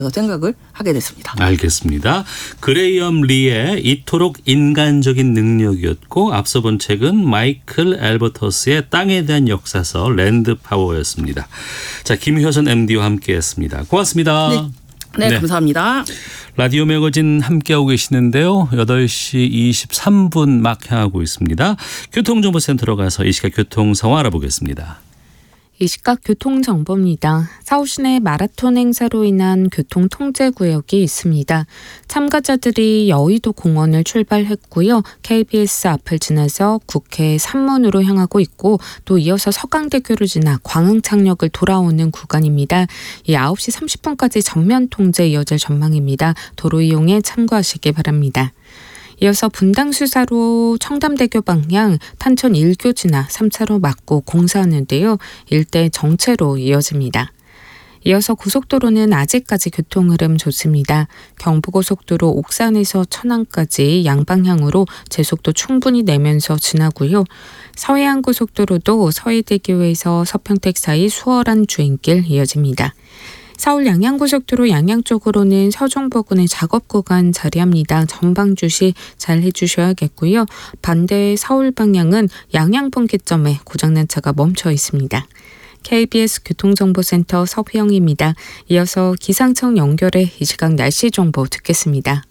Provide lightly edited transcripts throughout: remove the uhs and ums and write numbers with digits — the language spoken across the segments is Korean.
생각을 하게 됐습니다. 알겠습니다. 그레이엄 리의 이토록 인간적인 능력이었고 앞서 본 책은 마이클 엘버터스의 땅에 대한 역사서 랜드 파워였습니다. 자, 김효선 MD와 함께했습니다. 고맙습니다. 네, 감사합니다. 라디오 매거진 함께하고 계시는데요. 8시 23분 막 향하고 있습니다. 교통정보센터로 가서 이 시각 교통 상황 알아보겠습니다. 이 시각 교통정보입니다. 서울 시내 마라톤 행사로 인한 교통통제구역이 있습니다. 참가자들이 여의도 공원을 출발했고요. KBS 앞을 지나서 국회 산문으로 향하고 있고 또 이어서 서강대교를 지나 광흥창역을 돌아오는 구간입니다. 이 9시 30분까지 전면 통제 이어질 전망입니다. 도로 이용에 참고하시기 바랍니다. 이어서 분당 수사로 청담대교 방향 탄천 1교 지나 3차로 막고 공사하는데요. 일대 정체로 이어집니다. 이어서 고속도로는 아직까지 교통 흐름 좋습니다. 경부고속도로 옥산에서 천안까지 양방향으로 제속도 충분히 내면서 지나고요. 서해안고속도로도 서해대교에서 서평택 사이 수월한 주행길 이어집니다. 서울 양양고속도로 양양 쪽으로는 서종 부근의 작업 구간 자리합니다. 전방 주시 잘 해주셔야겠고요. 반대 서울 방향은 양양 분기점에 고장난 차가 멈춰 있습니다. KBS 교통정보센터 서휘영입니다. 이어서 기상청 연결해 이 시각 날씨 정보 듣겠습니다.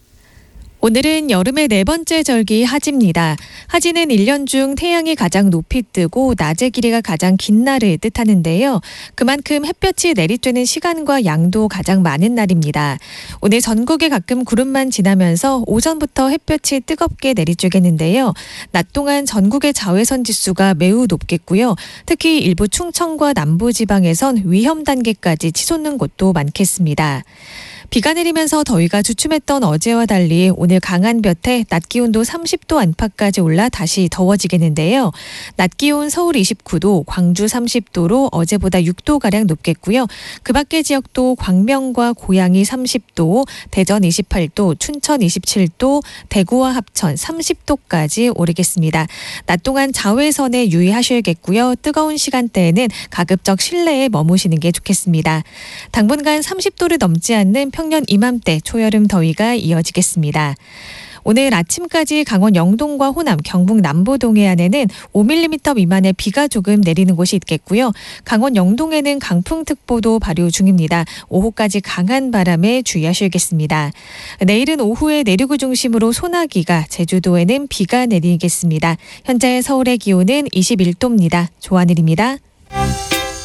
오늘은 여름의 네 번째 절기 하지입니다. 하지는 1년 중 태양이 가장 높이 뜨고 낮의 길이가 가장 긴 날을 뜻하는데요. 그만큼 햇볕이 내리쬐는 시간과 양도 가장 많은 날입니다. 오늘 전국에 가끔 구름만 지나면서 오전부터 햇볕이 뜨겁게 내리쬐겠는데요. 낮 동안 전국의 자외선 지수가 매우 높겠고요. 특히 일부 충청과 남부지방에선 위험 단계까지 치솟는 곳도 많겠습니다. 비가 내리면서 더위가 주춤했던 어제와 달리 오늘 강한 볕에 낮 기온도 30도 안팎까지 올라 다시 더워지겠는데요. 낮 기온 서울 29도, 광주 30도로 어제보다 6도가량 높겠고요. 그 밖의 지역도 광명과 고양이 30도, 대전 28도, 춘천 27도, 대구와 합천 30도까지 오르겠습니다. 낮 동안 자외선에 유의하셔야겠고요. 뜨거운 시간대에는 가급적 실내에 머무시는 게 좋겠습니다. 당분간 30도를 넘지 않는 평년 이맘때 초여름 더위가 이어지겠습니다. 오늘 아침까지 강원 영동과 호남, 경북 남부 동해안에는 5mm 미만의 비가 조금 내리는 곳이 있겠고요. 강원 영동에는 강풍특보도 발효 중입니다. 오후까지 강한 바람에 주의하셔야겠습니다. 내일은 오후에 내륙을 중심으로 소나기가, 제주도에는 비가 내리겠습니다. 현재 서울의 기온은 21도입니다. 조한일입니다.